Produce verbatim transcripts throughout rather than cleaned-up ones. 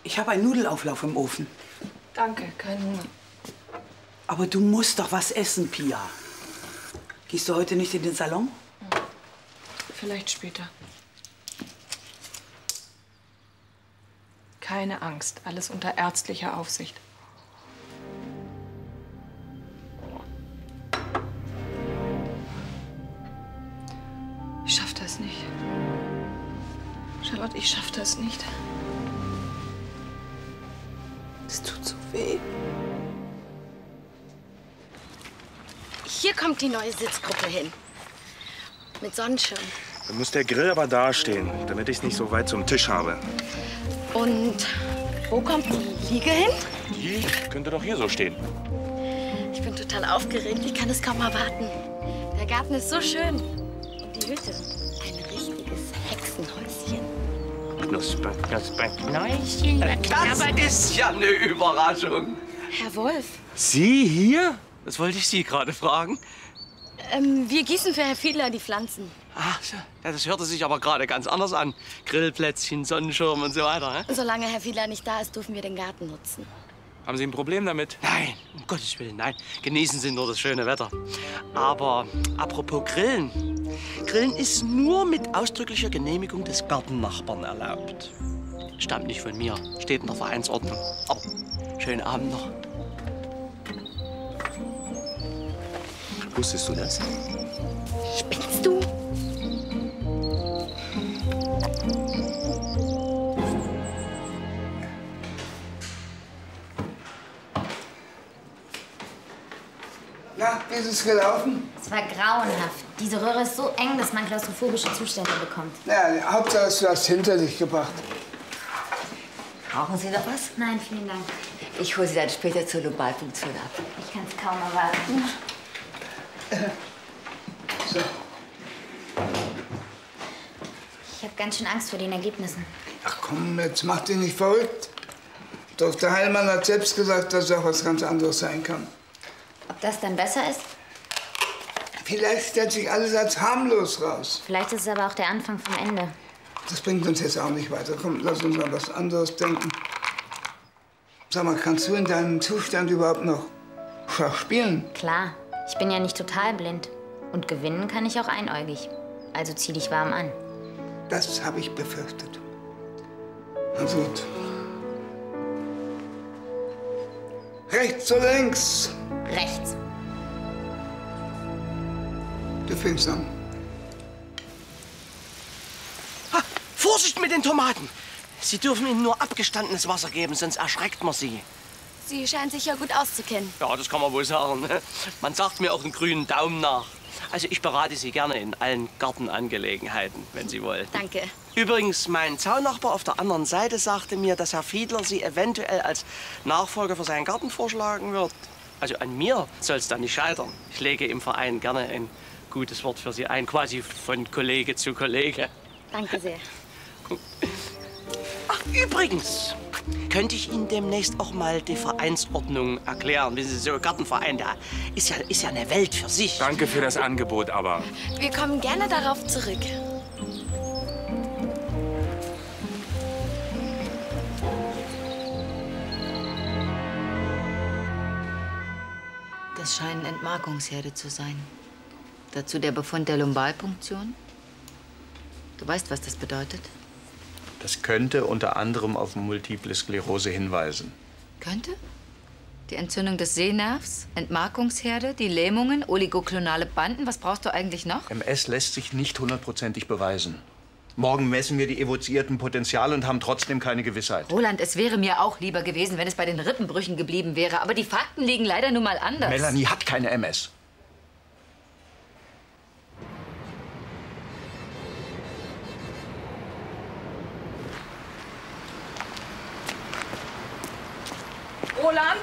Ich habe einen Nudelauflauf im Ofen. Danke, kein Hunger. Aber du musst doch was essen, Pia. Gehst du heute nicht in den Salon? Vielleicht später. Keine Angst, alles unter ärztlicher Aufsicht. Ich schaff das nicht. Charlotte, ich schaff das nicht. Es tut so weh. Hier kommt die neue Sitzgruppe hin. Mit Sonnenschirm. Dann muss der Grill aber dastehen, damit ich es nicht so weit zum Tisch habe. Und wo kommt die Liege hin? Die könnte doch hier so stehen. Ich bin total aufgeregt. Ich kann es kaum erwarten. Der Garten ist so schön. Und die Hütte. Ein richtiges Hexenhäuschen. Knusper, knusper, Knäuschen. Das ist ja eine Überraschung. Herr Wolf, Sie hier? Das wollte ich Sie gerade fragen. ähm, wir gießen für Herr Fiedler die Pflanzen. Ach, ja, das hörte sich aber gerade ganz anders an. Grillplätzchen, Sonnenschirm und so weiter. Hä? Solange Herr Fiedler nicht da ist, dürfen wir den Garten nutzen. Haben Sie ein Problem damit? Nein, um Gottes Willen, nein. Genießen Sie nur das schöne Wetter. Aber apropos Grillen. Grillen ist nur mit ausdrücklicher Genehmigung des Gartennachbarn erlaubt. Stammt nicht von mir, steht in der Vereinsordnung. Aber schönen Abend noch. Wusstest du das? Spinnst du? Na, wie ist es gelaufen? Es war grauenhaft. Diese Röhre ist so eng, dass man klaustrophobische Zustände bekommt. Ja, Hauptsache, du hast hinter dich gebracht. Brauchen Sie noch was? Nein, vielen Dank. Ich hole Sie dann später zur Lumbalpunktion ab. Ich kann es kaum erwarten. So. Ich habe ganz schön Angst vor den Ergebnissen. Ach komm, jetzt mach dich nicht verrückt. Doktor Heilmann hat selbst gesagt, dass es auch was ganz anderes sein kann. Ob das dann besser ist? Vielleicht stellt sich alles als harmlos raus. Vielleicht ist es aber auch der Anfang vom Ende. Das bringt uns jetzt auch nicht weiter. Komm, lass uns an was anderes denken. Sag mal, kannst du in deinem Zustand überhaupt noch Schach spielen? Klar, ich bin ja nicht total blind. Und gewinnen kann ich auch einäugig. Also zieh dich warm an. Das habe ich befürchtet. Also gut. Rechts oder links? Rechts. Du fängst an. Ha, Vorsicht mit den Tomaten! Sie dürfen ihnen nur abgestandenes Wasser geben, sonst erschreckt man sie. Sie scheinen sich ja gut auszukennen. Ja, das kann man wohl sagen. Man sagt mir auch einen grünen Daumen nach. Also ich berate Sie gerne in allen Gartenangelegenheiten, wenn Sie wollen. Danke. Übrigens, mein Zaunachbar auf der anderen Seite sagte mir, dass Herr Fiedler Sie eventuell als Nachfolger für seinen Garten vorschlagen wird. Also an mir soll es dann nicht scheitern. Ich lege im Verein gerne ein gutes Wort für Sie ein, quasi von Kollege zu Kollege. Danke sehr. Ach, übrigens, könnte ich Ihnen demnächst auch mal die Vereinsordnung erklären. Wissen Sie, so ein Gartenverein, der ist ja, ist ja eine Welt für sich. Danke für das Angebot, aber Wir kommen gerne darauf zurück. Das scheinen Entmarkungsherde zu sein. Dazu der Befund der Lumbalpunktion. Du weißt, was das bedeutet? Das könnte unter anderem auf Multiple Sklerose hinweisen. Könnte? Die Entzündung des Sehnervs, Entmarkungsherde, die Lähmungen, oligoklonale Banden. Was brauchst du eigentlich noch? M S lässt sich nicht hundertprozentig beweisen. Morgen messen wir die evozierten Potenziale und haben trotzdem keine Gewissheit. Roland, es wäre mir auch lieber gewesen, wenn es bei den Rippenbrüchen geblieben wäre. Aber die Fakten liegen leider nun mal anders. Melanie hat keine M S. Roland?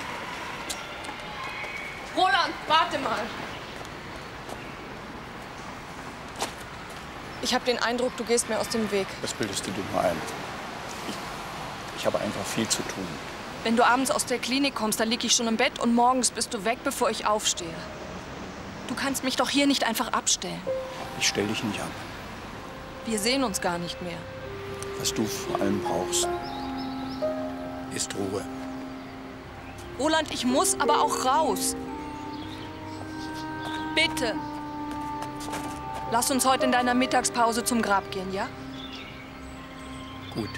Roland, warte mal. Ich habe den Eindruck, du gehst mir aus dem Weg. Das bildest du dir nur ein. Ich, ich habe einfach viel zu tun. Wenn du abends aus der Klinik kommst, dann lieg ich schon im Bett und morgens bist du weg, bevor ich aufstehe. Du kannst mich doch hier nicht einfach abstellen. Ich stell dich nicht ab. Wir sehen uns gar nicht mehr. Was du vor allem brauchst, ist Ruhe. Roland, ich muss aber auch raus. Bitte. Lass uns heute in deiner Mittagspause zum Grab gehen, ja? Gut.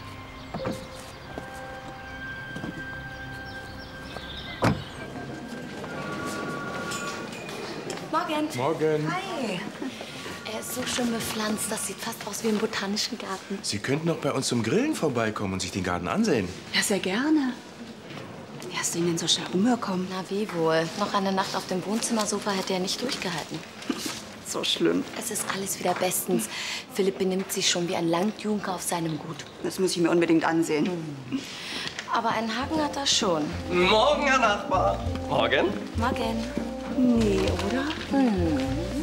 Morgen. Morgen. Hi. Er ist so schön bepflanzt, das sieht fast aus wie im botanischen Garten. Sie könnten doch bei uns zum Grillen vorbeikommen und sich den Garten ansehen. Ja, sehr gerne. Wie hast du ihn denn so schnell umbekommen? Na, wie wohl? Noch eine Nacht auf dem Wohnzimmersofa hätte er nicht durchgehalten. So schlimm. Es ist alles wieder bestens. Philipp benimmt sich schon wie ein Landjunker auf seinem Gut. Das muss ich mir unbedingt ansehen. Mhm. Aber einen Haken hat er schon. Morgen, Herr Nachbar. Morgen. Morgen. Nee, oder? Hm.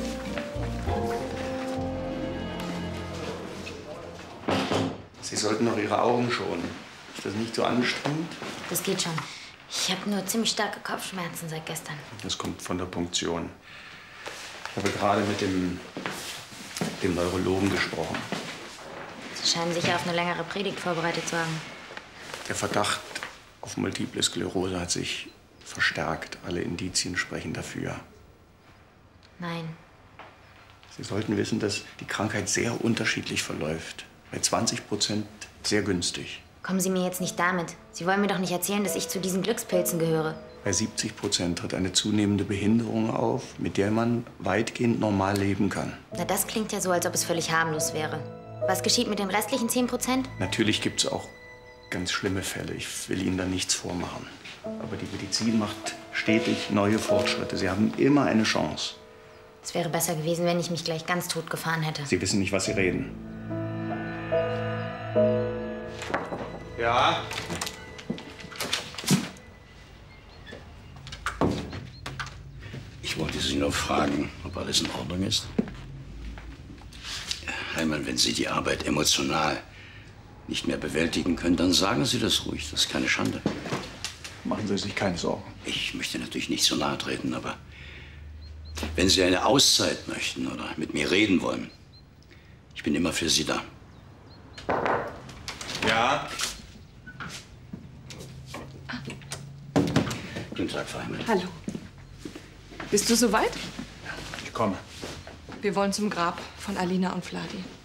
Sie sollten noch Ihre Augen schonen. Ist das nicht so anstrengend? Das geht schon. Ich habe nur ziemlich starke Kopfschmerzen seit gestern. Das kommt von der Punktion. Ich habe gerade mit dem, dem Neurologen gesprochen. Sie scheinen sich ja auf eine längere Predigt vorbereitet zu haben. Der Verdacht auf Multiple Sklerose hat sich verstärkt. Alle Indizien sprechen dafür. Nein. Sie sollten wissen, dass die Krankheit sehr unterschiedlich verläuft. Bei zwanzig Prozent sehr günstig. Kommen Sie mir jetzt nicht damit. Sie wollen mir doch nicht erzählen, dass ich zu diesen Glückspilzen gehöre. Bei siebzig Prozent tritt eine zunehmende Behinderung auf, mit der man weitgehend normal leben kann. Na, das klingt ja so, als ob es völlig harmlos wäre. Was geschieht mit den restlichen zehn Prozent? Natürlich gibt es auch ganz schlimme Fälle. Ich will Ihnen da nichts vormachen. Aber die Medizin macht stetig neue Fortschritte. Sie haben immer eine Chance. Es wäre besser gewesen, wenn ich mich gleich ganz tot gefahren hätte. Sie wissen nicht, was Sie reden. Ja? Ich wollte Sie nur fragen, ob alles in Ordnung ist. Heimann, wenn Sie die Arbeit emotional nicht mehr bewältigen können, dann sagen Sie das ruhig. Das ist keine Schande. Machen Sie sich keine Sorgen. Ich möchte natürlich nicht so nahe treten, aber wenn Sie eine Auszeit möchten oder mit mir reden wollen, ich bin immer für Sie da. Ja? Guten Tag, Frau Heimann. Hallo. Bist du soweit? Ich komme. Wir wollen zum Grab von Alina und Vladi.